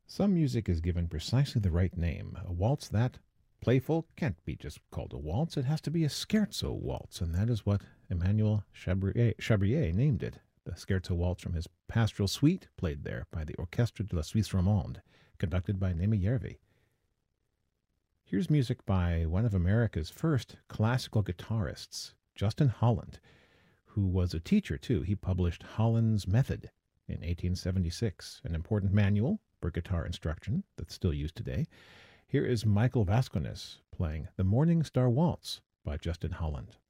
Some music is given precisely the right name. A waltz that playful can't be just called a waltz. It has to be a scherzo waltz, and that is what Emmanuel Chabrier named it. The scherzo waltz from his pastoral suite, played there by the Orchestre de la Suisse Romande, conducted by Némi Järvi. Here's music by one of America's first classical guitarists, Justin Holland, who was a teacher too. He published Holland's Method in 1876, an important manual for guitar instruction that's still used today. Here is Michael Vascones playing The Morning Star Waltz by Justin Holland.